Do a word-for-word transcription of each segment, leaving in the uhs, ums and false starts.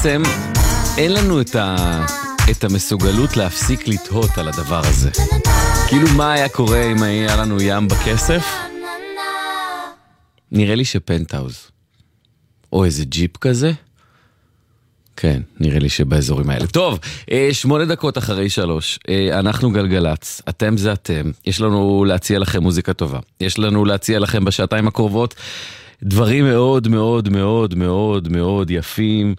בעצם אין לנו את, ה... את המסוגלות להפסיק לתהות על הדבר הזה. כאילו מה היה קורה אם היה לנו ים בכסף? נראה לי שפנטהאוז. או איזה ג'יפ כזה? כן, נראה לי שבאזורים האלה. טוב, שמונה דקות אחרי שלוש, אנחנו גלגלץ, אתם זה אתם, יש לנו להציע לכם מוזיקה טובה, יש לנו להציע לכם בשעתיים הקרובות דברים מאוד מאוד מאוד מאוד מאוד יפים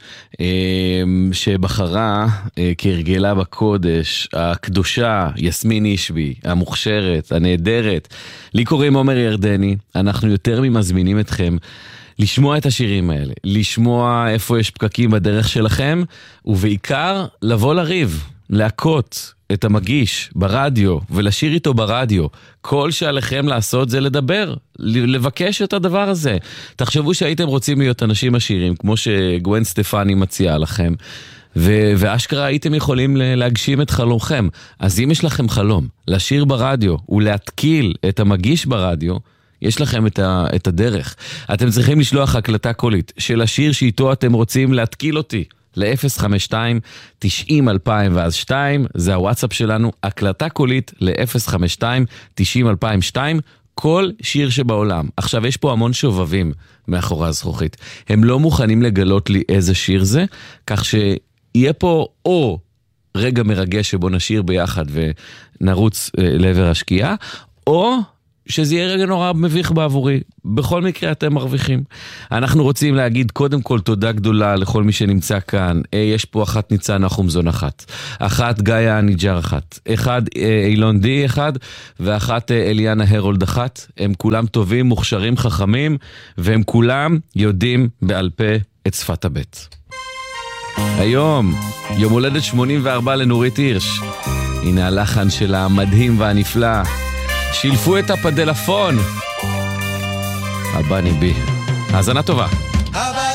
שבחרה כהרגלה בקודש, הקדושה, יסמין אישבי, המוכשרת, הנהדרת. לי קוראים עומר ירדני, אנחנו יותר ממזמינים אתכם לשמוע את השירים האלה, לשמוע איפה יש פקקים בדרך שלכם, ובעיקר לבוא לריב, להכות את המגיש ברדיו, ולשיר איתו ברדיו. כל שעליכם לעשות זה לדבר, לבקש את הדבר הזה. תחשבו שהייתם רוצים להיות אנשים עשירים, כמו שגואן סטפני מציעה לכם, ו- ואשכרה הייתם יכולים להגשים את חלומכם. אז אם יש לכם חלום, לשיר ברדיו, ולהתקיל את המגיש ברדיו, יש לכם את, ה, את הדרך. אתם צריכים לשלוח הקלטה קולית של השיר שאיתו אתם רוצים להתקיל אותי ל-אפס חמש שתיים תשעים אלפיים ואז שתיים, זה הוואטסאפ שלנו, הקלטה קולית ל-אפס חמש שתיים תשעים אלפיים ושתיים, כל שיר שבעולם. עכשיו יש פה המון שובבים מאחורי הזכוכית. הם לא מוכנים לגלות לי איזה שיר זה, כך שיהיה פה או רגע מרגש שבו נשיר ביחד ונרוץ אה, לעבר השקיעה, או שזה יהיה רגע נורא מביך בעבורי. בכל מקרה אתם מרוויחים. אנחנו רוצים להגיד קודם כל תודה גדולה לכל מי שנמצא כאן. יש פה אחת ניצן נחומזון אחת, אחת גאיה ניג'ר אחת, אחד אילון די אחד, ואחת אליאנה הרולד אחת. הם כולם טובים, מוכשרים, חכמים, והם כולם יודעים בעל פה את שפת הבית. היום, יום הולדת שמונים וארבע לנורית הירש. הנה הלחן שלה המדהים והנפלא. שילפו את הפדלפון. הבא ניבי. האזנה טובה.